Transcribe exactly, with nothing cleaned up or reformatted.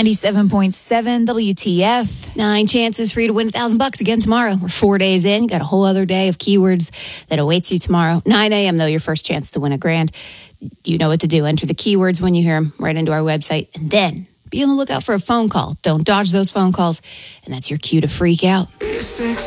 ninety-seven point seven W T F. Nine chances for you to win a thousand bucks again tomorrow. We're four days in. Got a whole other day of keywords that awaits you tomorrow. nine a.m. though, your first chance to win a grand. You know what to do. Enter the keywords when you hear them right into our website. And then be on the lookout for a phone call. Don't dodge those phone calls. And that's your cue to freak out.